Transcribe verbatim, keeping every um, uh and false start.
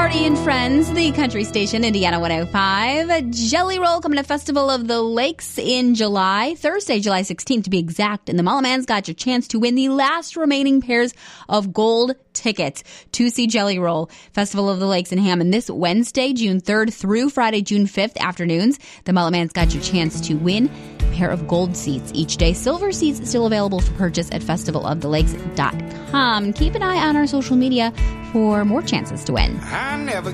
Marty and Friends, the country station, Indiana one oh five. Jelly Roll coming to Festival of the Lakes in July, Thursday, July sixteenth to be exact. And the Mala Man's got your chance to win the last remaining pairs of gold tickets to see Jelly Roll, Festival of the Lakes in Hammond this Wednesday, June third through Friday, June fifth afternoons. The Mala Man's got your chance to win a pair of gold seats each day. Silver seats still available for purchase at festival of the lakes dot com. Keep an eye on our social media for more chances to win. I never